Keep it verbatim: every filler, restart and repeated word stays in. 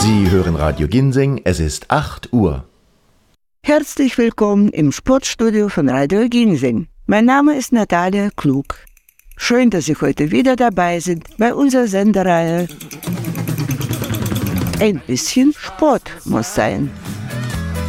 Sie hören Radio Ginseng, es ist acht Uhr. Herzlich willkommen im Sportstudio von Radio Ginseng. Mein Name ist Natalia Klug. Schön, dass Sie heute wieder dabei sind bei unserer Sendereihe Ein bisschen Sport muss sein.